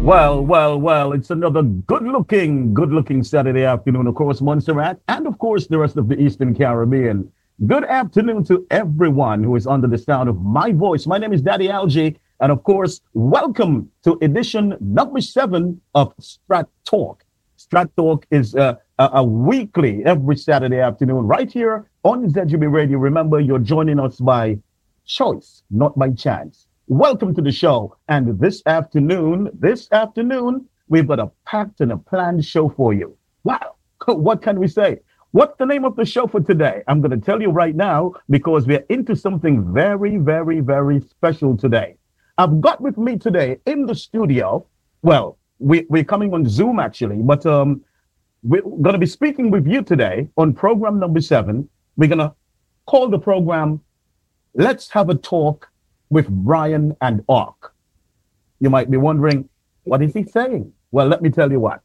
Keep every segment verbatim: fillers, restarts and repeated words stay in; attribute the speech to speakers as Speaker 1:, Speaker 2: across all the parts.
Speaker 1: Well, well, well, it's another good looking, good looking Saturday afternoon, of course, Montserrat, and of course, the rest of the Eastern Caribbean. Good afternoon to everyone who is under the sound of my voice. My name is Daddy Algie, and of course, welcome to edition number seven of Strat Talk. Strat Talk is uh, a, a weekly, every Saturday afternoon, right here on Z G B Radio. Remember, you're joining us by choice, not by chance. Welcome to the show. And this afternoon, this afternoon, we've got a packed and a planned show for you. Wow. What can we say? What's the name of the show for today? I'm going to tell you right now because we're into something very, very, very special today. I've got with me today in the studio, well, we, we're coming on Zoom actually, but um, we're going to be speaking with you today on program number seven. We're going to call the program Let's Have a Talk with Brian and Ark. You might be wondering, what is he saying? Well, let me tell you what.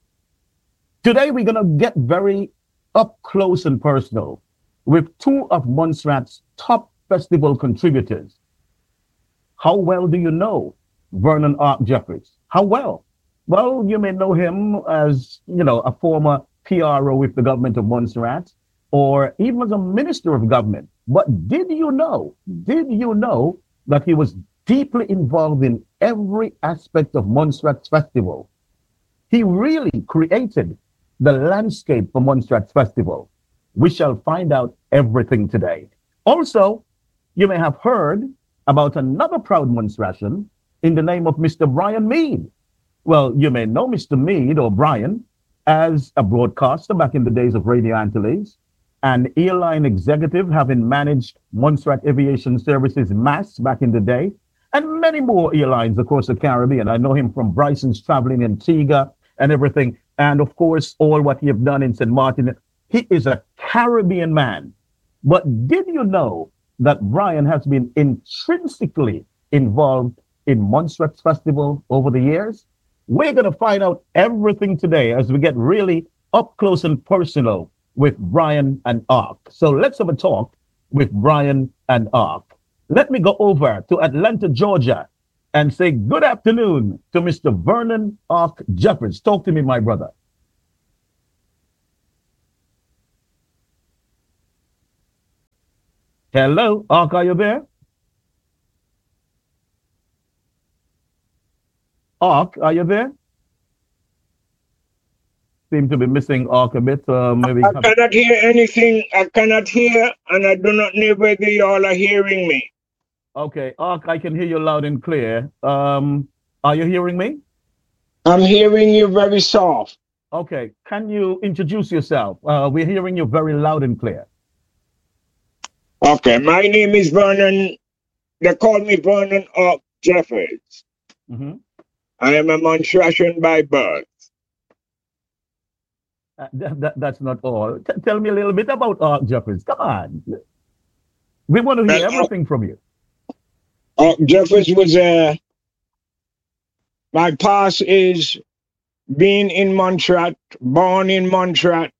Speaker 1: Today, we're going to get very up close and personal with two of Montserrat's top festival contributors. How well do you know Vernon Ark Jeffries? How well? Well, you may know him as, you know, a former P R O with the government of Montserrat, or even as a minister of government. But did you know, did you know that he was deeply involved in every aspect of Montserrat's festival? He really created the landscape for Montserrat's festival. We shall find out everything today. Also, you may have heard about another proud Montserratian in the name of Mister Brian Mead. Well, you may know Mister Mead or Brian as a broadcaster back in the days of Radio Antilles, an airline executive having managed Montserrat Aviation Services M A S back in the day, and many more airlines across the Caribbean. I know him from Bryson's Traveling in Antigua and everything. And of course, all what he have done in Saint Martin. He is a Caribbean man. But did you know that Brian has been intrinsically involved in Montserrat's festival over the years? We're going to find out everything today as we get really up close and personal with Brian and Ark. So let's have a talk with Brian and Ark. Let me go over to Atlanta, Georgia, and say good afternoon to Mister Vernon Ark Jeffries. Talk to me, my brother. Hello, Ark, are you there? Ark, are you there? Seem to be missing Ark a bit. Uh, maybe
Speaker 2: I cannot hear anything. I cannot hear, and I do not know whether you all are hearing me.
Speaker 1: Okay, Ark, I can hear you loud and clear. Um, are you hearing me?
Speaker 2: I'm hearing you very soft.
Speaker 1: Okay, can you introduce yourself? Uh, we're hearing you very loud and clear.
Speaker 2: Okay, my name is Vernon. They call me Vernon Ark Jeffries.
Speaker 1: Mm-hmm.
Speaker 2: I am a Montserratian by birth.
Speaker 1: Uh, that, that, that's not all. T- tell me a little bit about Ark Jeffries. Come on. We want to hear
Speaker 2: Well,
Speaker 1: everything from you.
Speaker 2: Ark Jeffries was a. Uh, my past is being in Montserrat, born in Montserrat,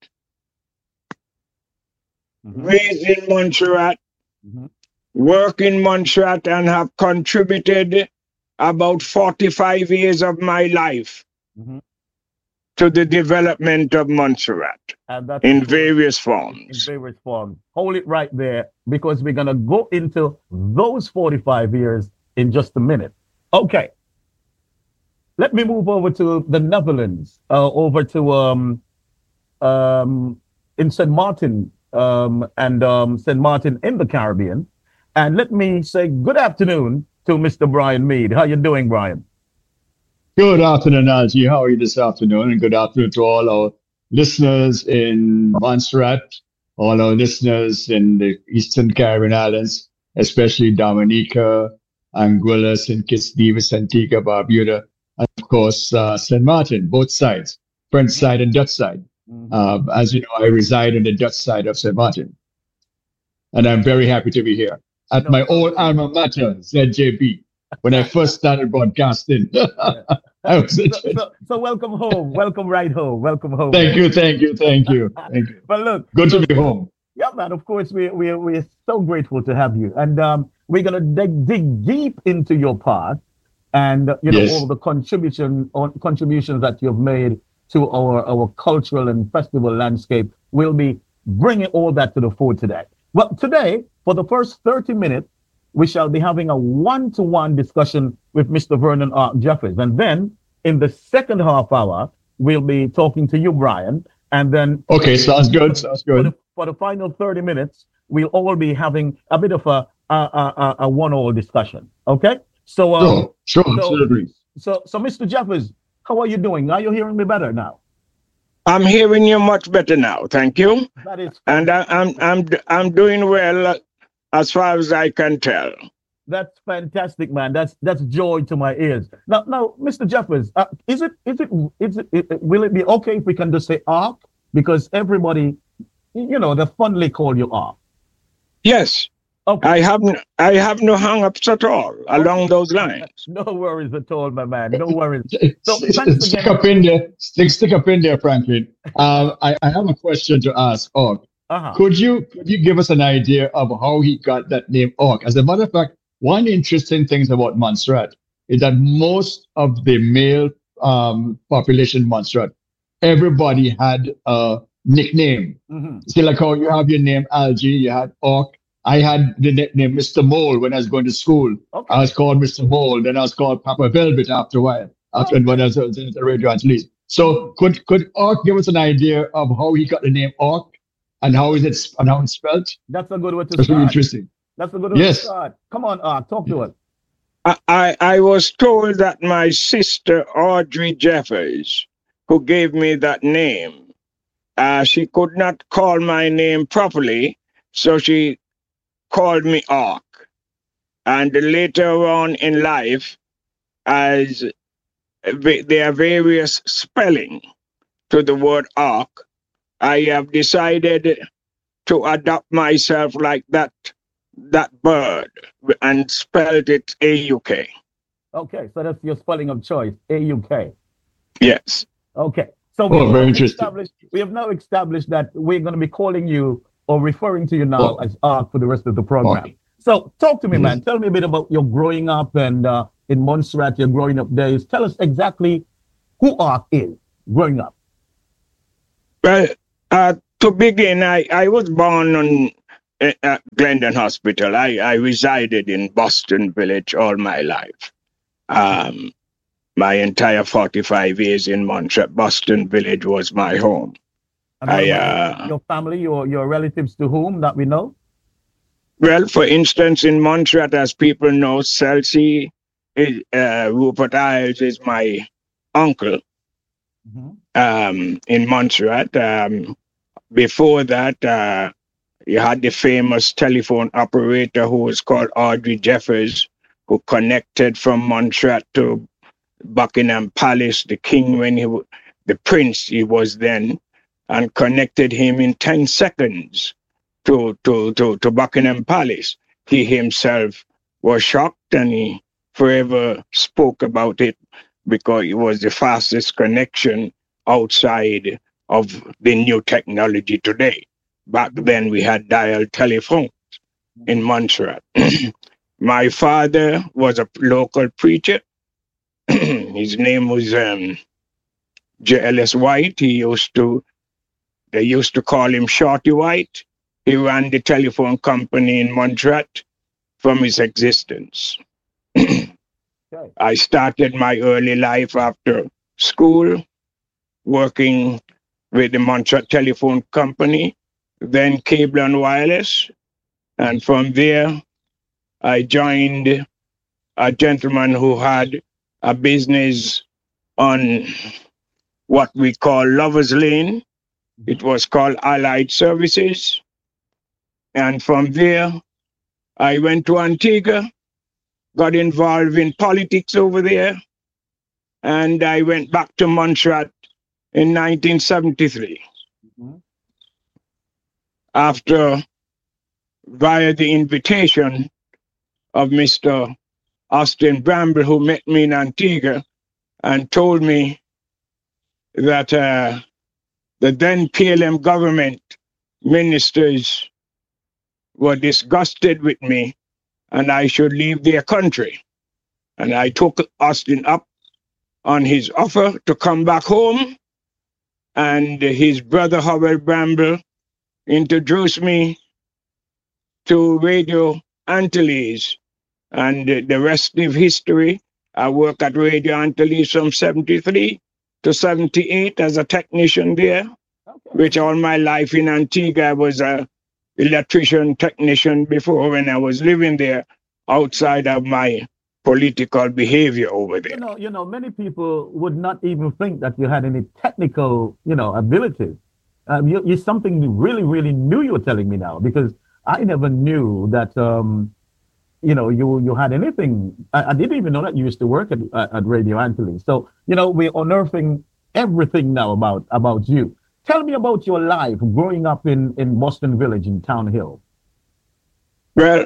Speaker 1: Mm-hmm.
Speaker 2: raised in Montserrat,
Speaker 1: Mm-hmm.
Speaker 2: work in Montserrat, and have contributed about forty-five years of my life
Speaker 1: Mm-hmm.
Speaker 2: to the development of Montserrat
Speaker 1: And that's
Speaker 2: in
Speaker 1: good.
Speaker 2: various
Speaker 1: In
Speaker 2: forms.
Speaker 1: various forms. Hold it right there because we're going to go into those forty-five years in just a minute. Okay. Let me move over to the Netherlands, uh, over to um, um, in Saint Martin um, and um, Saint Martin in the Caribbean. And let me say good afternoon to Mister Brian Mead. How you doing, Brian?
Speaker 3: Good afternoon, Algie. How are you this afternoon? And good afternoon to all our listeners in Montserrat, all our listeners in the Eastern Caribbean Islands, especially Dominica, Anguilla, Saint Kitts, Nevis, Antigua, Barbuda, and of course, uh, Saint Martin, both sides, French side and Dutch side.
Speaker 1: Mhm.
Speaker 3: Uh, as you know, I reside on the Dutch side of Saint Martin, and I'm very happy to be here at
Speaker 1: No
Speaker 3: my old
Speaker 1: problem.
Speaker 3: alma mater, Z J B. When I first started broadcasting, I was a
Speaker 1: So, so, so welcome home. Welcome right home. Welcome home.
Speaker 3: Thank you, thank you, thank you, thank you.
Speaker 1: But look,
Speaker 3: Good to be home.
Speaker 1: yeah, man, of course, we, we, we're so grateful to have you. And um, we're going to dig, dig deep into your past. and you know
Speaker 3: Yes.
Speaker 1: all the contribution or contributions that you've made to our our cultural and festival landscape. We'll be bringing all that to the fore today. Well, today for the first thirty minutes, we shall be having a one-to-one discussion with Mister Vernon R. Jeffers, and then in the second half hour, we'll be talking to you, Brian, and then
Speaker 3: Okay, sounds good. Sounds
Speaker 1: for
Speaker 3: good.
Speaker 1: the, for the final thirty minutes, we'll all be having a bit of a a, a, a- a one-all discussion. Okay, so um,
Speaker 3: Sure, sure,
Speaker 1: so
Speaker 3: absolutely.
Speaker 1: so so Mister Jeffers, how are you doing? Are you hearing me better now?
Speaker 2: I'm hearing you much better now. Thank you.
Speaker 1: That is
Speaker 2: And I, I'm I'm I'm doing well uh, as far as I can tell.
Speaker 1: That's fantastic, man. That's that's joy to my ears. Now, now, Mister Jeffers, uh, is it is it is it, it will it be okay if we can just say Ark, because everybody, you know, they fondly call you Ark.
Speaker 2: Yes,
Speaker 1: Okay,
Speaker 2: I haven't I have no hang-ups at all along those lines.
Speaker 1: no worries at all, my man. No worries. So thanks
Speaker 3: Stick
Speaker 1: again.
Speaker 3: up in there. Stick, stick up in there, Franklin. Um, I, I have a question to ask Ork.
Speaker 1: Uh-huh.
Speaker 3: Could you could you give us an idea of how he got that name Ork? As a matter of fact, one interesting thing about Montserrat is that most of the male um, population in Montserrat, everybody had a nickname.
Speaker 1: Mhm.
Speaker 3: See, like how you have your name Algie, you had Ork. I had the nickname Mister Mole when I was going to school.
Speaker 1: Okay.
Speaker 3: I was called Mister Mole, then I was called Papa Velvet after a while, after
Speaker 1: Okay.
Speaker 3: when I was in the Radio Angeles. So could could Ork give us an idea of how he got the name Ork and how is it and how it's spelled?
Speaker 1: That's a good way to
Speaker 3: That's really
Speaker 1: start.
Speaker 3: interesting.
Speaker 1: That's a good way
Speaker 3: Yes.
Speaker 1: to start. Come on, Ark, talk to us.
Speaker 2: I, I I was told that my sister Audrey Jeffers, who gave me that name, uh, she could not call my name properly, so she called me Ark. And later on in life, as va- there are various spelling to the word Ark, I have decided to adopt myself like that that bird and spelled it A U K.
Speaker 1: Okay, so that's your spelling of choice, A U K.
Speaker 2: Yes.
Speaker 1: Okay. So
Speaker 3: Oh,
Speaker 1: we
Speaker 3: very
Speaker 1: have
Speaker 3: interesting.
Speaker 1: established we have now established that we're going to be calling you or referring to you now
Speaker 3: Oh.
Speaker 1: as Ark for the rest of the program.
Speaker 3: Okay.
Speaker 1: So talk to me,
Speaker 3: Yes.
Speaker 1: man. Tell me a bit about your growing up and uh, in Montserrat, your growing up days. Tell us exactly who Ark is growing up.
Speaker 2: Well, uh, to begin, I, I was born on uh, at Glendon Hospital. I, I resided in Boston Village all my life. Um, my entire forty-five years in Montreal, Boston Village was my home.
Speaker 1: And what
Speaker 2: I,
Speaker 1: about your-
Speaker 2: uh,
Speaker 1: your family, your your relatives to whom that we know?
Speaker 2: Well, for instance, in Montreal, as people know, Celsi, is, uh, Rupert Isles is my uncle.
Speaker 1: Mhm.
Speaker 2: Um, in Montserrat. Um, before that, uh, you had the famous telephone operator who was called Audrey Jeffers, who connected from Montserrat to Buckingham Palace, the king when he, w- the prince he was then, and connected him in ten seconds to, to, to, to Buckingham Palace. He himself was shocked and he forever spoke about it because it was the fastest connection outside of the new technology today. Back then, we had dial telephones in Montserrat. My father was a local preacher. His name was um, J L S White. He used to, they used to call him Shorty White. He ran the telephone company in Montserrat from his existence.
Speaker 1: Okay.
Speaker 2: I started my early life after school, working with the Montserrat Telephone Company, then Cable and Wireless. And from there, I joined a gentleman who had a business on what we call Lover's Lane. It was called Allied Services. And from there, I went to Antigua, got involved in politics over there, and I went back to Montserrat in nineteen seventy-three.
Speaker 1: Mhm.
Speaker 2: After, via the invitation of Mister Austin Bramble, who met me in Antigua and told me that uh, the then P L M government ministers were disgusted with me and I should leave their country. And I took Austin up on his offer to come back home. And his brother, Howard Bramble, introduced me to Radio Antilles. And the rest is history. I worked at Radio Antilles from seventy-three to seventy-eight as a technician there, okay. Which all my life in Antigua I was a electrician technician before when I was living there outside of my political behavior over there.
Speaker 1: You know, you know, many people would not even think that you had any technical, you know, abilities. Um, you, you're something really, really new you're telling me now, because I never knew that, um, you know, you you had anything. I, I didn't even know that you used to work at, uh, at Radio Antilles. So, you know, we're unearthing everything now about, about you. Tell me about your life growing up in, in Boston Village in Town Hill.
Speaker 2: Well,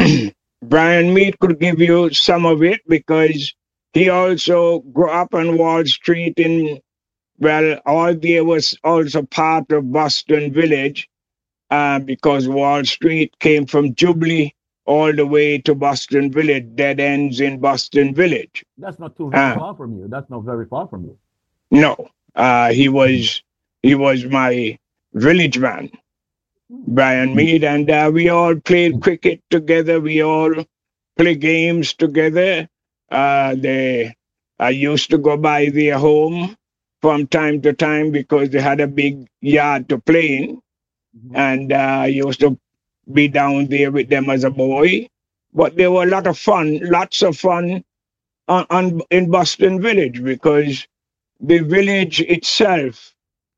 Speaker 2: Brian Mead could give you some of it because he also grew up on Wall Street in, well, all there was also part of Boston Village uh, because Wall Street came from Jubilee all the way to Boston Village, dead ends in Boston Village.
Speaker 1: That's not too very uh, far from you. That's not very far from you.
Speaker 2: No, uh, he was he was my village man, Brian Mead, and uh, we all played cricket together. We all played games together. Uh, they, I used to go by their home from time to time because they had a big yard to play in, mm-hmm. and uh, I used to be down there with them as a boy. But there were a lot of fun, lots of fun on, on in Boston Village because the village itself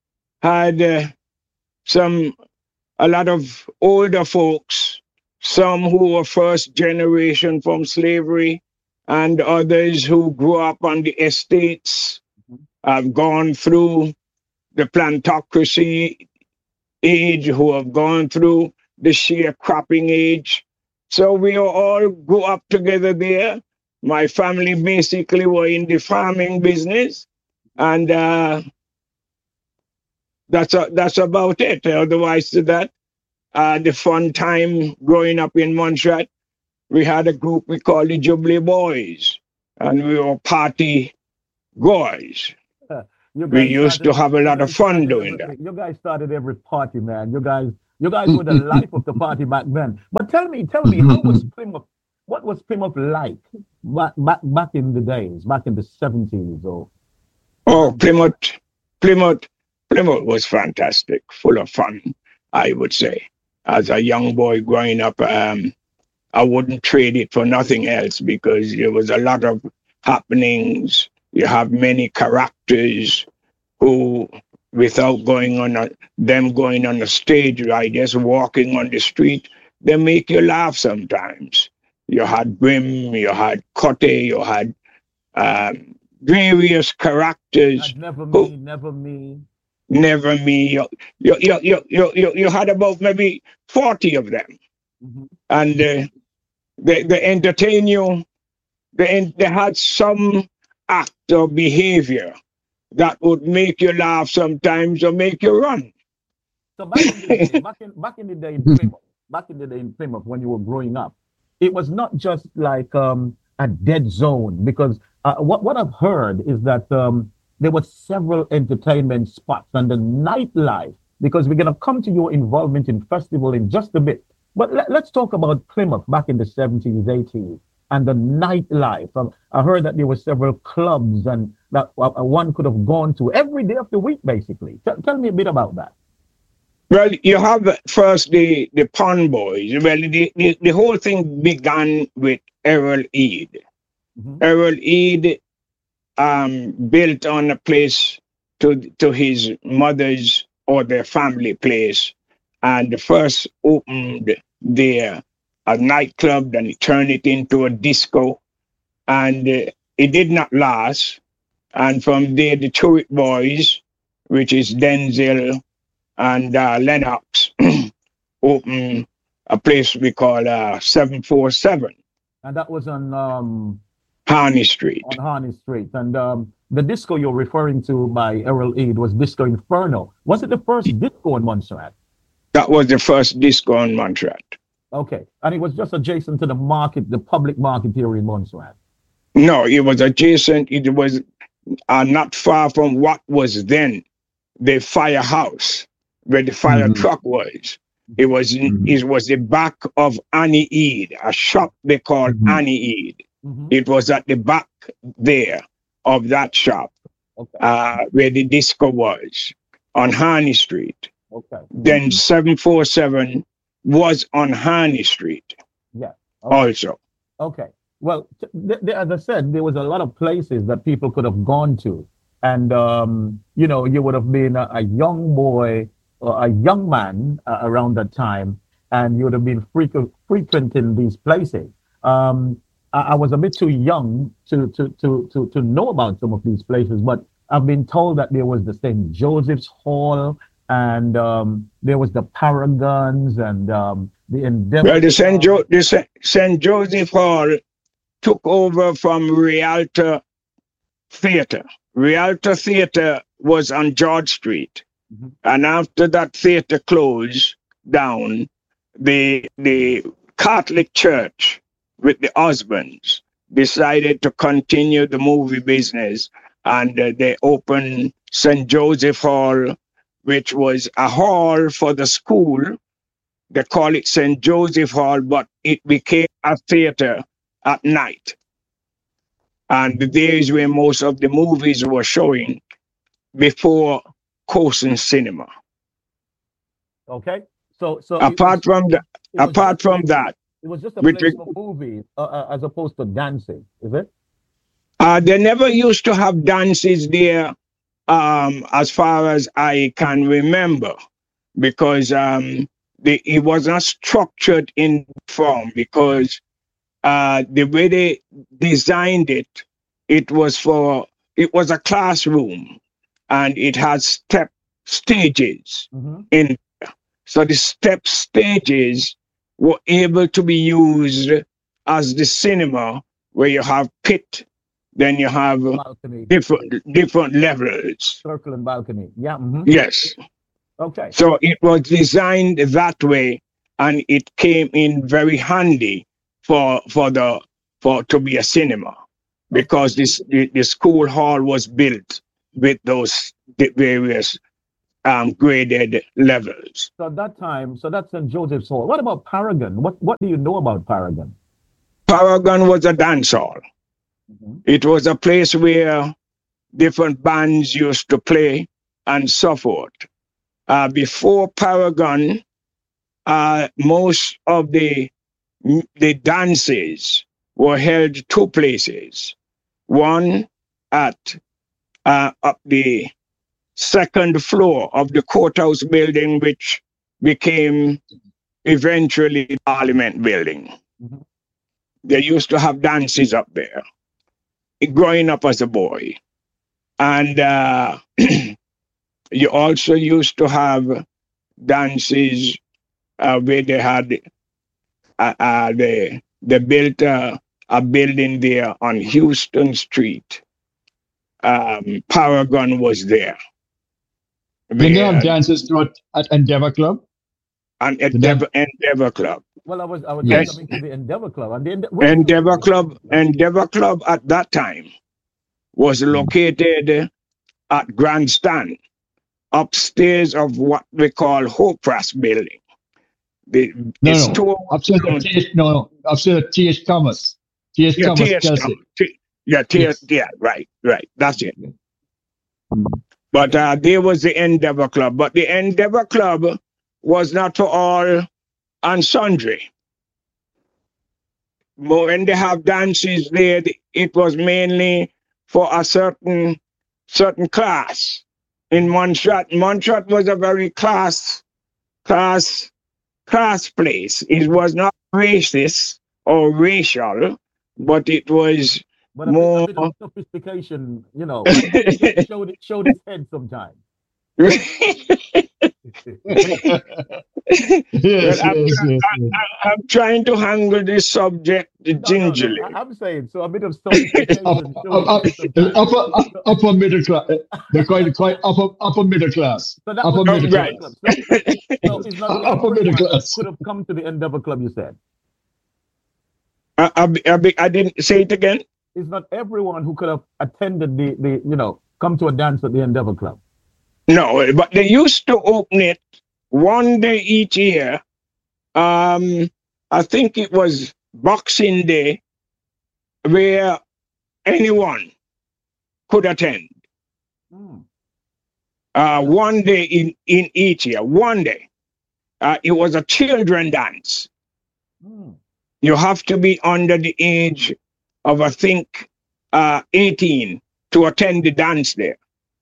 Speaker 2: had uh, some a lot of older folks, some who were first generation from slavery, and others who grew up on the estates, mm-hmm. have gone through the plantocracy age, who have gone through the sharecropping age. So we all grew up together there. My family basically were in the farming business, and uh, that's a, that's about it. Otherwise to that, uh, the fun time growing up in Montserrat, we had a group we called the Jubilee Boys, and we were party goers. Uh, we used started, to have a lot of fun doing
Speaker 1: every,
Speaker 2: that.
Speaker 1: You guys started every party, man. You guys, you guys were the life of the party back then. But tell me, tell me, how was Plymouth? What was Plymouth like back, back back in the days, back in the seventies? Or
Speaker 2: oh, Plymouth, Plymouth, Plymouth was fantastic, full of fun, I would say. As a young boy growing up, um, I wouldn't trade it for nothing else because there was a lot of happenings. You have many characters who, without going on a, them going on the stage, right, just walking on the street, they make you laugh sometimes. You had Brim, you had Cote, you had um, various characters.
Speaker 1: Never me, who, never me.
Speaker 2: Never me. You, you, you, you, you, you, you had about maybe forty of them. Mm-hmm. And uh, they, they entertain you. They, they had some act or behavior that would make you laugh sometimes or make you run.
Speaker 1: So back in the day, back in, back in the day in Plymouth, back in the day in Plymouth when you were growing up, it was not just like um, a dead zone, because uh, what, what I've heard is that um, there were several entertainment spots and the nightlife, because we're going to come to your involvement in festival in just a bit. But let, let's talk about Plymouth back in the seventies, eighties, and the nightlife. Um, I heard that there were several clubs and that uh, one could have gone to every day of the week, basically. T- tell me a bit about that.
Speaker 2: Well, you have first the, the Pond Boys. Well, the, the, the whole thing began with Errol Eid. Mm-hmm. Errol Eid um, built on a place to, to his mother's or their family place, and first opened there a nightclub, then he turned it into a disco, and uh, it did not last. And from there, the Turret Boys, which is Denzel and uh, Lennox, opened a place we call uh, seven four seven.
Speaker 1: And that was on um,
Speaker 2: Harney Street.
Speaker 1: On Harney Street. And um, the disco you're referring to by Errol Eid was Disco Inferno. Was it the first disco in Montserrat?
Speaker 2: That was the first disco in Montserrat.
Speaker 1: Okay. And it was just adjacent to the market, the public market here in Montserrat.
Speaker 2: No, it was adjacent. It was uh, not far from what was then the firehouse, where the fire
Speaker 3: Mhm.
Speaker 2: truck was. It was
Speaker 3: Mhm.
Speaker 2: it was the back of Annie Eid, a shop they called
Speaker 3: Mhm.
Speaker 2: Annie Eid.
Speaker 1: Mhm.
Speaker 2: It was at the back there of that shop,
Speaker 1: Okay.
Speaker 2: uh, where the disco was on Harney Street.
Speaker 1: Okay.
Speaker 2: Then
Speaker 3: Mhm.
Speaker 2: seven four seven was on Harney Street
Speaker 1: Yeah. Okay.
Speaker 2: also.
Speaker 1: Okay. Well, t- th- th- as I said, there was a lot of places that people could have gone to, and um, you know, you would have been a, a young boy or a young man uh, around that time, and you would have been frequent, frequenting these places. Um, I, I was a bit too young to, to to to to know about some of these places, but I've been told that there was the Saint Joseph's Hall, and um, there was the Paragons, and um, the Endeavor
Speaker 2: Well, the Saint
Speaker 1: Club.
Speaker 2: Jo- the Sa- Saint Joseph Hall took over from Rialto Theatre. Rialto Theatre was on George Street,
Speaker 1: Mhm.
Speaker 2: and after that theatre closed down, the the Catholic Church with the husbands decided to continue the movie business, and uh, they opened Saint Joseph Hall, which was a hall for the school. They call it Saint Joseph Hall, but it became a theater at night. And the days where most of the movies were showing before Cosin Cinema.
Speaker 1: Okay. So so it
Speaker 2: Apart
Speaker 1: was
Speaker 2: from that,
Speaker 1: it was
Speaker 2: apart
Speaker 1: just
Speaker 2: from that,
Speaker 1: it was just a
Speaker 2: with
Speaker 1: place for movies uh, uh, as opposed to dancing, is it?
Speaker 2: uh, they never used to have dances there, um, as far as I can remember, because um, the, it was not structured in form, because uh, the way they designed it, it was for it was a classroom, and it had step stages
Speaker 1: Mm-hmm.
Speaker 2: in. So the step stages were able to be used as the cinema, where you have pit, then you have
Speaker 1: Balcony,
Speaker 2: different different levels.
Speaker 1: circle and balcony. Yeah. Mm-hmm.
Speaker 2: Yes.
Speaker 1: Okay.
Speaker 2: So it was designed that way, and it came in very handy for for the for to be a cinema, because this the, the school hall was built with those di- various um, graded levels.
Speaker 1: So at that time, so that's Saint Joseph's Hall. What about Paragon? What what do you know about Paragon?
Speaker 2: Paragon was a dance hall.
Speaker 1: Mm-hmm.
Speaker 2: It was a place where different bands used to play and so forth. Uh, before Paragon, uh, most of the the dances were held two places. One at uh, up the second floor of the courthouse building, which became eventually the Parliament building.
Speaker 1: Mhm.
Speaker 2: They used to have dances up there, growing up as a boy. And uh, you also used to have dances uh, where they had uh, uh, they, they built uh, a building there on Houston Street. Um, Paragon was there.
Speaker 3: Did they have
Speaker 2: Where-
Speaker 3: dances through at, at Endeavor Club?
Speaker 2: and
Speaker 3: Did
Speaker 2: Endeavor, Endeavor Club.
Speaker 1: Well, I was I was
Speaker 2: Yes.
Speaker 1: just coming to the Endeavor Club, and the Ende- where-
Speaker 2: Endeavor Club, Endeavor Club at that time was located at Grandstand, upstairs of what we call Hope Press building. The,
Speaker 3: No,
Speaker 2: it's
Speaker 3: no.
Speaker 2: two-
Speaker 3: Upstairs at T H, no, no. Upstairs at T H Thomas. T H
Speaker 2: yeah,
Speaker 3: Thomas,
Speaker 2: T S
Speaker 3: Chelsea.
Speaker 2: Town. T- yeah, T S,
Speaker 3: Yes.
Speaker 2: yeah, right, right. That's it.
Speaker 3: Mm.
Speaker 2: But uh, there was the Endeavor Club. But the Endeavor Club was not for all and sundry. But when they have dances there, it was mainly for a certain certain class. In Montserrat, Montserrat was a very class, class, class place. It was not racist or racial, but it was
Speaker 1: but a bit, a
Speaker 2: more.
Speaker 1: bit of sophistication, you know, it showed it showed its head sometimes.
Speaker 3: yes,
Speaker 2: Well,
Speaker 3: yes,
Speaker 2: I'm,
Speaker 3: yes,
Speaker 2: try-
Speaker 3: yes.
Speaker 2: I, I'm trying to handle this subject
Speaker 1: No, no, no,
Speaker 2: gingerly.
Speaker 1: I, I'm saying so a bit of sophistication.
Speaker 3: Up,
Speaker 1: showed
Speaker 3: up,
Speaker 1: its
Speaker 3: up,
Speaker 1: head sometimes.
Speaker 3: upper, up- upper middle class. They're quite, quite upper, upper middle class.
Speaker 1: So that
Speaker 3: Upper
Speaker 1: was the
Speaker 3: middle
Speaker 2: right.
Speaker 1: Endeavor
Speaker 3: class.
Speaker 1: Club. So, so it's not
Speaker 3: Upper middle
Speaker 1: everyone
Speaker 3: class.
Speaker 1: could have come to the Endeavor Club. You said.
Speaker 2: I, I, I, I didn't say it again.
Speaker 1: It's not everyone who could have attended the, the you know, come to a dance at the Endeavor Club.
Speaker 2: No, but they used to open it one day each year. Um, I think it was Boxing Day, where anyone could attend.
Speaker 1: Mm.
Speaker 2: Uh, one day in, in each year, one day. Uh, it was a children dance.
Speaker 1: Mm.
Speaker 2: You have to be under the age of, I think, uh, eighteen to attend the dance there.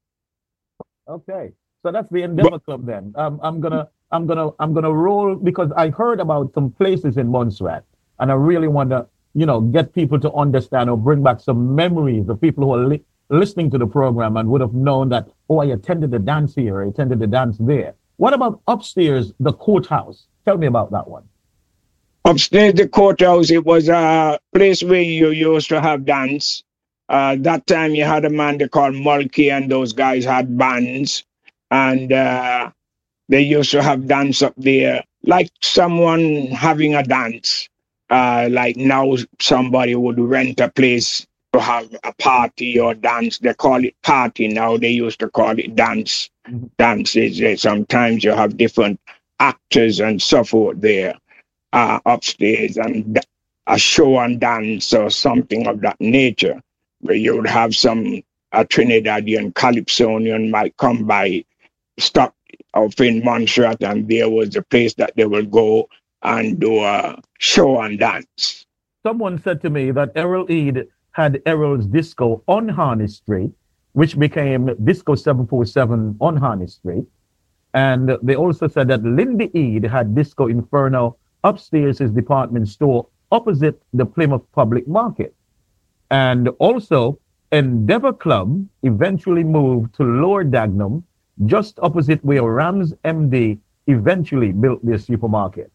Speaker 1: Okay, so that's the Endeavor
Speaker 2: But,
Speaker 1: Club then. Um, I'm gonna, I'm gonna, I'm gonna roll because I heard about some places in Montserrat, and I really want to, you know, get people to understand or bring back some memories of people who are li- listening to the program and would have known that, oh, I attended the dance here, I attended the dance there. What about upstairs, the courthouse? Tell me about that one.
Speaker 2: Upstairs the courthouse, it was a place where you used to have dance. Uh, that time you had a man they called Mulkey, and those guys had bands, and uh, they used to have dance up there, like someone having a dance. Uh, like now somebody would rent a place to have a party or dance. They call it party now. They used to call it dance.
Speaker 1: Mm-hmm.
Speaker 2: Dances. Uh, Sometimes you have different actors and so forth there. Uh, upstairs, and a show and dance or something of that nature, where you would have some a Trinidadian calypsonian might come by, stop off in Montserrat, and there was a place that they would go and do a show and dance.
Speaker 1: Someone said to me that Errol Eid had Errol's Disco on Harness Street, which became Disco seven forty-seven on Harness Street. And they also said that Lindy Eid had Disco Inferno upstairs his department store opposite the Plymouth Public Market. And also, Endeavor Club eventually moved to Lower Dagenham, just opposite where Rams M D eventually built their supermarket.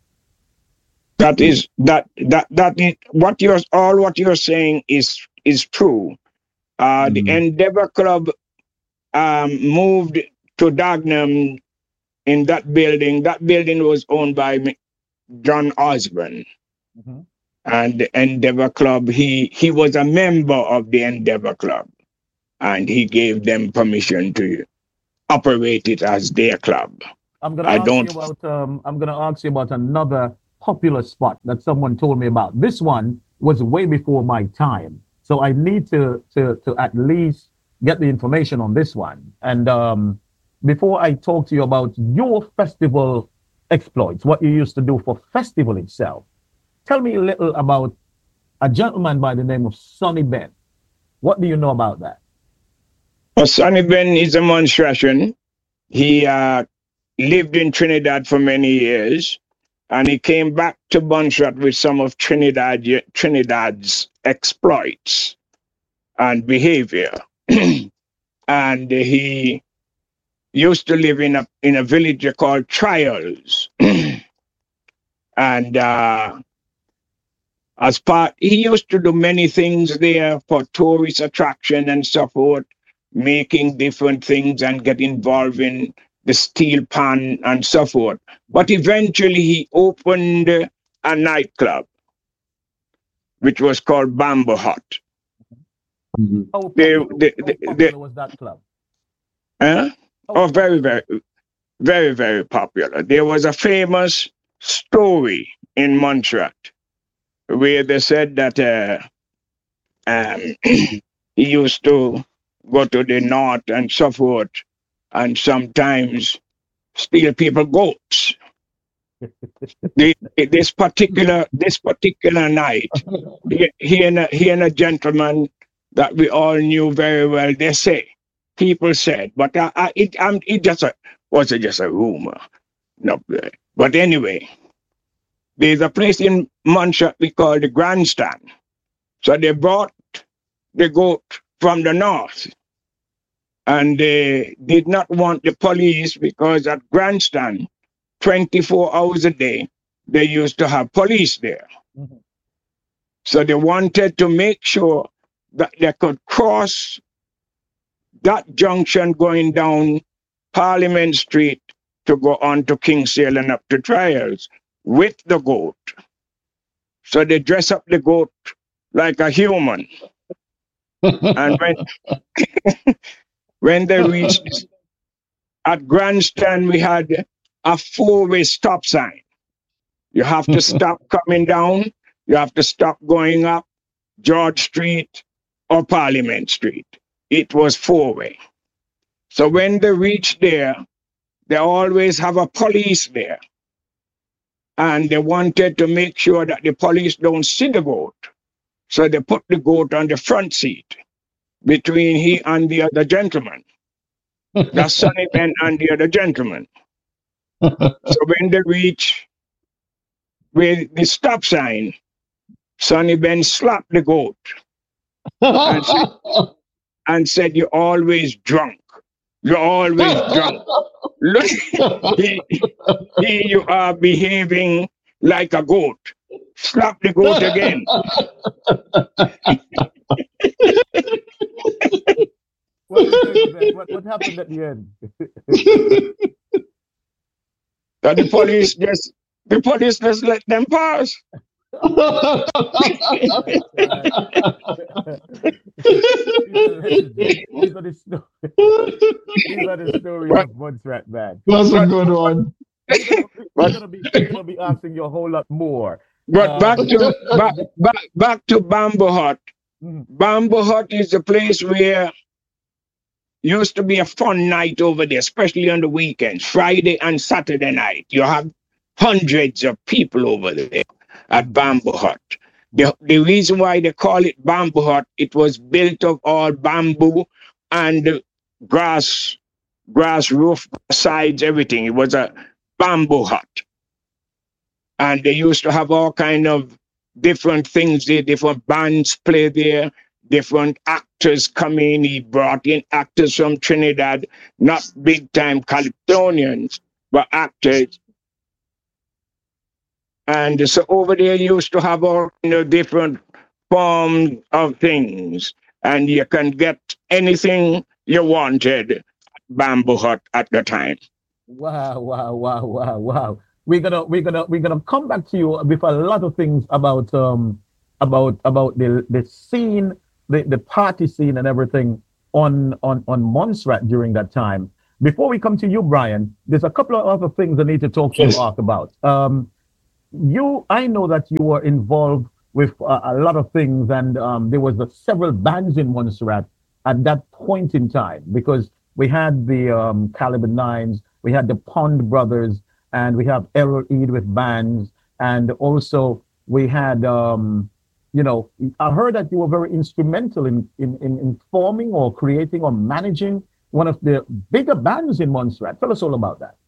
Speaker 2: That is that that that is what you're all what you're saying is is true. Uh,
Speaker 3: Mhm.
Speaker 2: The Endeavor Club um, moved to Dagenham in that building. That building was owned by Mi- John Osborne.
Speaker 1: Mhm.
Speaker 2: And the Endeavor Club, he he was a member of the Endeavor Club, and he gave them permission to operate it as their club.
Speaker 1: I'm gonna
Speaker 2: I
Speaker 1: ask you
Speaker 2: don't.
Speaker 1: about um, I'm gonna ask you about another popular spot that someone told me about. This one was way before my time, so I need to to to at least get the information on this one. And um, before I talk to you about your festival exploits, what you used to do for festival itself, tell me a little about a gentleman by the name of Sonny Ben. What do you know about that?
Speaker 2: Well, Sonny Ben is a Montserratian. He uh, lived in Trinidad for many years, and he came back to Montserrat with some of Trinidad Trinidad's exploits and behavior. And he used to live in a in a village called Trials, and uh, as part, he used to do many things there for tourist attraction and so forth, making different things and get involved in the steel pan and so forth. But eventually, he opened a nightclub, which was called Bamboo Hut.
Speaker 3: Mhm.
Speaker 1: How
Speaker 2: They,
Speaker 1: popular,
Speaker 2: they,
Speaker 1: how
Speaker 2: they,
Speaker 1: popular
Speaker 2: they,
Speaker 1: was that club?
Speaker 2: huh?
Speaker 1: How
Speaker 2: Oh, very,
Speaker 1: popular?
Speaker 2: very, very, very popular. There was a famous story in Montserrat where they said that uh, um, he used to go to the north and so forth, and sometimes steal people goats. The, this particular this particular night, he, he and a, he and a gentleman that we all knew very well. They say people said, but I, I, it um, it just a, was a, just a rumor. No, but anyway, there's a place in Montserrat we call the Grandstand. So they brought the goat from the north, and they did not want the police because at Grandstand, twenty-four hours a day, they used to have police there.
Speaker 1: Mhm.
Speaker 2: So they wanted to make sure that they could cross that junction going down Parliament Street to go on to Kingsale and up to Trials with the goat. So they dress up the goat like a human. And when when they reached at Grandstand, we had a four-way stop sign. You have to stop coming down. You have to stop going up George Street or Parliament Street. It was four-way. So when they reach there, they always have a police there. And they wanted to make sure that the police don't see the goat. So they put the goat on the front seat between he and the other gentleman. That's Sonny Ben and the other gentleman. So when they reach with the stop sign, Sonny Ben slapped the goat and said, and said, "You're always drunk. You're always drunk. Look, he, he, you are behaving like a goat. Slap the goat again."
Speaker 1: What, what, what happened at the end?
Speaker 2: That the police just the police just let them pass.
Speaker 1: these, are the sto- these are the stories of Montserrat, man.
Speaker 3: That's a good one.
Speaker 1: We're gonna be, we're gonna be asking you a whole lot more.
Speaker 2: But
Speaker 1: Um,
Speaker 2: back to back, back, back to Bamboo Hut.
Speaker 1: Mhm.
Speaker 2: Bamboo Hut is a place where used to be a fun night over there, especially on the weekends, Friday and Saturday night. You have hundreds of people over there at Bamboo Hut. The, the reason why they call it Bamboo Hut, it was built of all bamboo and grass, grass roof, sides, everything. It was a bamboo hut. And they used to have all kind of different things there, different bands play there, different actors come in. He brought in actors from Trinidad, not big time Calypsonians, but actors. And so over there you used to have all you know, different forms of things. And you can get anything you wanted at Bamboo Hut at the time.
Speaker 1: Wow, wow, wow, wow, wow. We're gonna we're gonna we're gonna come back to you with a lot of things about um about about the the scene, the, the party scene and everything on on on Montserrat during that time. Before we come to you, Brian, there's a couple of other things I need to talk to
Speaker 3: Yes.
Speaker 1: you Ark, about. Um, you, I know that you were involved with uh, a lot of things, and um, there was uh, several bands in Montserrat at that point in time because we had the um, Caliber Nines, we had the Pond Brothers, and we have Errol Eid with bands, and also we had, um, you know, I heard that you were very instrumental in, in, in, in forming or creating or managing one of the bigger bands in Montserrat. Tell us all about that.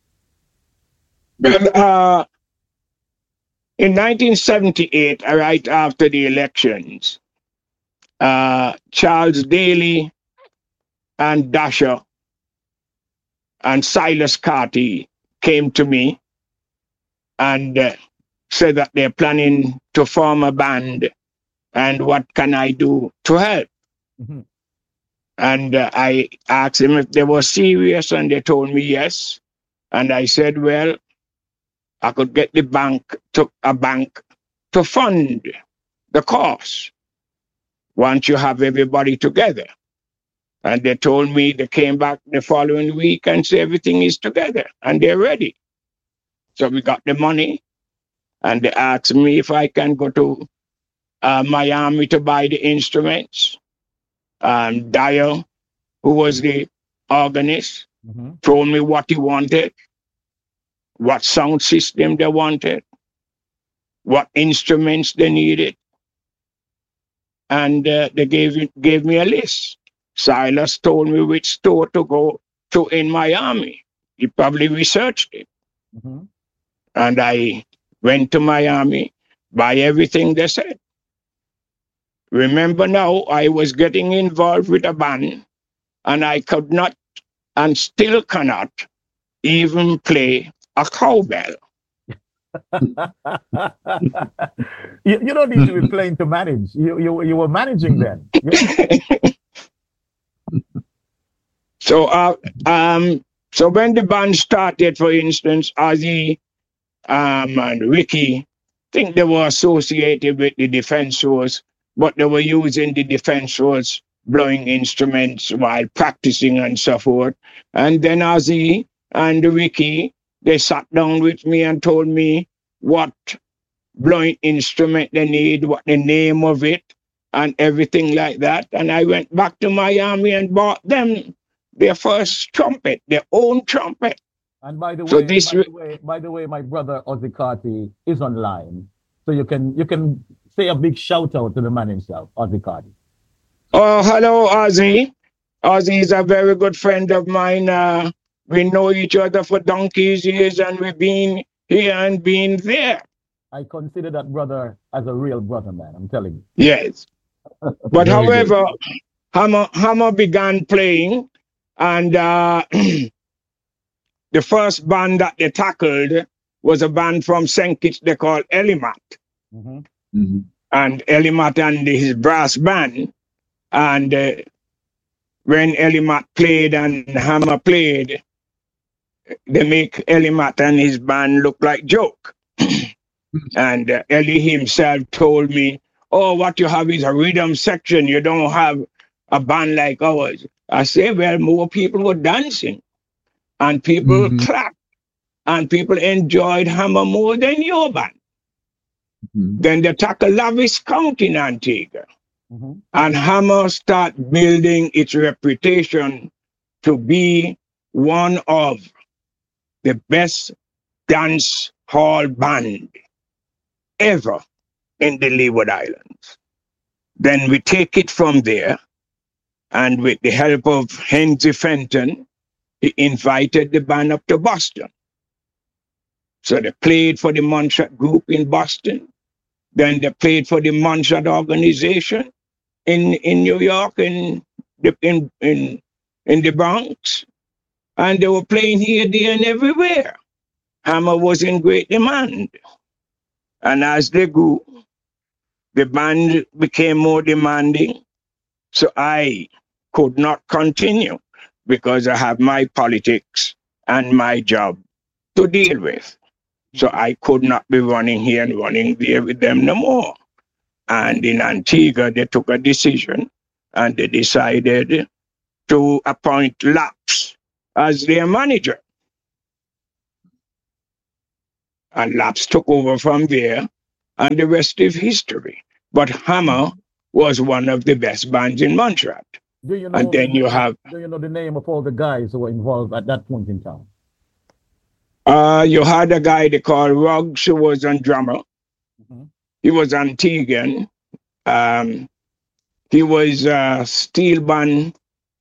Speaker 2: Well, uh, in nineteen seventy-eight, right after the elections, uh, Charles Daly and Dasher and Silas Carty came to me and uh, said that they're planning to form a band and what can I do to help?
Speaker 1: Mm-hmm.
Speaker 2: And uh, I asked them if they were serious and they told me yes. And I said, well, I could get the bank to a bank to fund the cost once you have everybody together. And they told me they came back the following week and said everything is together and they're ready. So we got the money and they asked me if I can go to uh, Miami to buy the instruments. And Dyer, who was the organist,
Speaker 1: Mm-hmm.
Speaker 2: told me what he wanted, what sound system they wanted, what instruments they needed. And uh, they gave, gave me a list. Silas told me which store to go to in Miami. He probably researched it.
Speaker 1: Mm-hmm.
Speaker 2: And I went to Miami, buy everything they said. Remember now, I was getting involved with a band, and I could not, and still cannot, even play a cowbell.
Speaker 1: you, you don't need to be playing to manage. You, you, you were managing then. Yeah.
Speaker 2: So, uh, um, so when the band started, for instance, Ozzy um, and Ricky, I think they were associated with the Defense Force what they were using the defense was blowing instruments while practicing and so forth. And then Ozzy and Ricky, they sat down with me and told me what blowing instrument they need, what the name of it, and everything like that. And I went back to Miami and bought them their first trumpet, their own trumpet.
Speaker 1: And by the
Speaker 2: So
Speaker 1: way,
Speaker 2: this
Speaker 1: by the way, by the way, my brother Ozzy Carty is online, so you can you can say a big shout out to the man himself, Ozzy Carty.
Speaker 2: Oh, hello, Ozzy. Ozzy is a very good friend of mine. Uh, we know each other for donkeys years, and we've been here and been there.
Speaker 1: I consider that brother as a real brother, man. I'm telling you.
Speaker 2: Yes. But
Speaker 3: Very
Speaker 2: however,
Speaker 3: good.
Speaker 2: Hammer, Hammer began playing, and uh, the first band that they tackled was a band from Saint Kitts they called Elimat.
Speaker 1: Mm-hmm.
Speaker 3: Mm-hmm.
Speaker 2: And Elimat and his brass band. And uh, when Elimat played and Hammer played, they make Elimat and his band look like joke. And uh, Ellie himself told me, oh, what you have is a rhythm section. You don't have a band like ours. I say, well, more people were dancing and people
Speaker 3: Mhm.
Speaker 2: clapped and people enjoyed Hammer more than your band.
Speaker 3: Mhm.
Speaker 2: Then they tackled Lavis County in Antigua.
Speaker 1: Mm-hmm.
Speaker 2: And Hammer start building its reputation to be one of the best dance hall band ever in the Leeward Islands. Then we take it from there, and with the help of Henry Fenton, he invited the band up to Boston. So they played for the Montserrat group in Boston. Then they played for the Montserrat organization in, in New York, in the, in, in, in the Bronx. And they were playing here, there, and everywhere. Hammer was in great demand. And as they grew, the band became more demanding. So I could not continue because I have my politics and my job to deal with. So I could not be running here and running there with them no more. And in Antigua, they took a decision and they decided to appoint Laps as their manager. And Laps took over from there, and the rest is history. But Hammer was one of the best bands in Montserrat.
Speaker 1: Do you know?
Speaker 2: And then you have,
Speaker 1: Do you know the name of all the guys who were involved at that point in time?
Speaker 2: uh, you had a guy they called Ruggs, who was on drummer.
Speaker 1: Mm-hmm.
Speaker 2: He was Antiguan. Um, he was a steel band,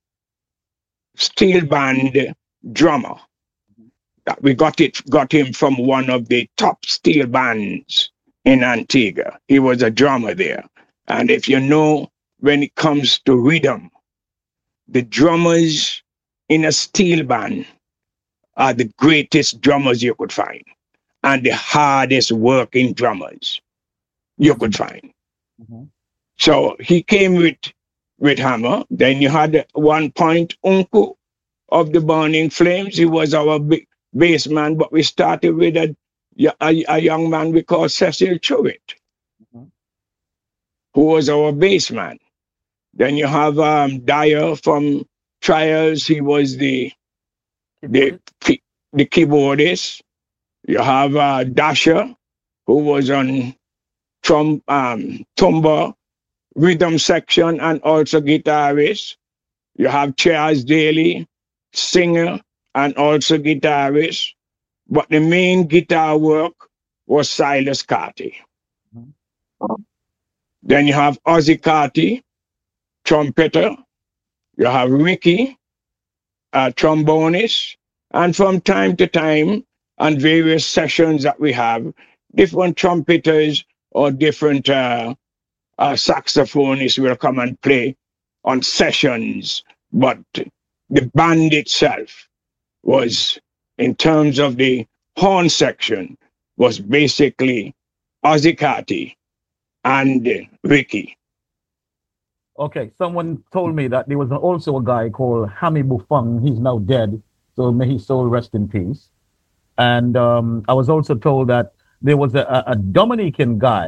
Speaker 2: steel band drummer. We got it, got him from one of the top steel bands in Antigua. He was a drummer there. And if you know, when it comes to rhythm, the drummers in a steel band are the greatest drummers you could find and the hardest working drummers you could find.
Speaker 1: Mm-hmm.
Speaker 2: So he came with, with Hammer. Then you had one point Uncle of the Burning Flames. He was our big bass man, but we started with a, a, a young man we call Cecil Truitt,
Speaker 1: Mm-hmm.
Speaker 2: who was our bass man. Then you have um, Dyer from Trials. He was the the,
Speaker 1: Keyboardist?
Speaker 2: the keyboardist. You have uh, Dasher, who was on trum, um, tuba, rhythm section, and also guitarist. You have Charles Daly, singer, and also guitarist. But the main guitar work was Silas Carty.
Speaker 1: Mhm.
Speaker 2: Then you have Ozzy Carty, trumpeter. You have Ricky, a trombonist. And from time to time, on various sessions that we have, different trumpeters or different uh, uh, saxophonists will come and play on sessions. But the band itself was, in terms of the horn section, was basically Ozzy Carty and Ricky.
Speaker 1: Okay, someone told me that there was also a guy called Hammy Bufang. He's now dead, so may his soul rest in peace. And um, I was also told that there was a, a Dominican guy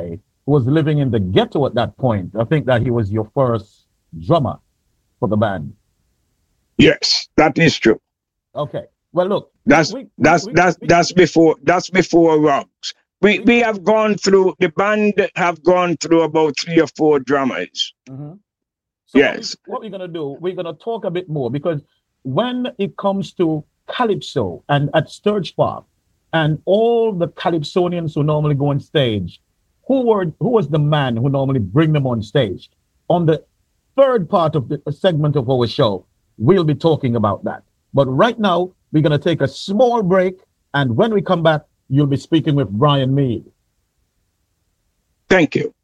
Speaker 1: was living in the ghetto at that point. I think that he was your first drummer for the band.
Speaker 2: Yes, that is true.
Speaker 1: Okay. Well, look.
Speaker 2: That's
Speaker 1: we,
Speaker 2: that's
Speaker 1: we,
Speaker 2: that's
Speaker 1: we,
Speaker 2: that's before that's before Rocks. We we have gone through the band have gone through about three or four drummers.
Speaker 1: Mm-hmm. So
Speaker 2: yes.
Speaker 1: What, we, what we're gonna do? We're gonna talk a bit more, because when it comes to Calypso and at Sturge Park and all the Calypsonians who normally go on stage, who were who was the man who normally bring them on stage? On the third part of the segment of our show, we'll be talking about that. But right now, we're going to take a small break, and when we come back, you'll be speaking with Brian Mead.
Speaker 2: Thank you.